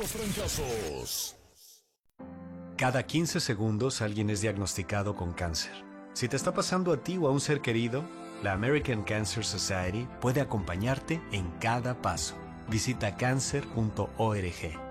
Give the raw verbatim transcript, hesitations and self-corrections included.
los trancazos. Cada quince segundos alguien es diagnosticado con cáncer. Si te está pasando a ti o a un ser querido, la American Cancer Society puede acompañarte en cada paso. Visita cancer punto org.